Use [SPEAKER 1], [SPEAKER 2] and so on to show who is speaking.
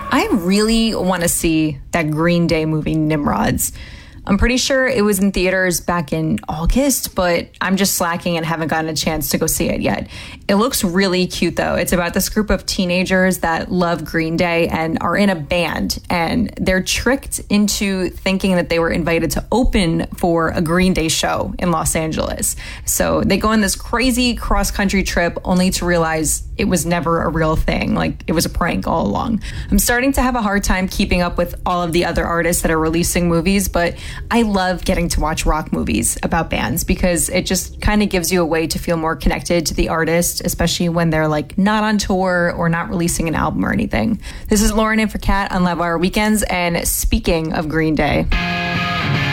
[SPEAKER 1] I really want to see that Green Day movie, Nimrods. I'm pretty sure it was in theaters back in August, but I'm just slacking and haven't gotten a chance to go see it yet. It looks really cute, though. It's about this group of teenagers that love Green Day and are in a band, and they're tricked into thinking that they were invited to open for a Green Day show in Los Angeles. So they go on this crazy cross-country trip only to realize it was never a real thing. Like, it was a prank all along. I'm starting to have a hard time keeping up with all of the other artists that are releasing movies, but I love getting to watch rock movies about bands because it just kind of gives you a way to feel more connected to the artist, especially when they're like not on tour or not releasing an album or anything. This is Lauren in for Kat on Livewire Weekends, and speaking of Green Day.